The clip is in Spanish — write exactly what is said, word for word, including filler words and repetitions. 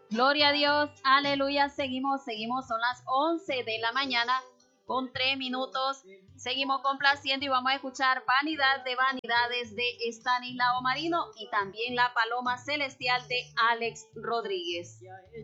Gloria a Dios, aleluya, seguimos, seguimos, son las once de la mañana con tres minutos, seguimos complaciendo y vamos a escuchar Vanidad de Vanidades de Estanislao Marino y también La Paloma Celestial de Alex Rodríguez.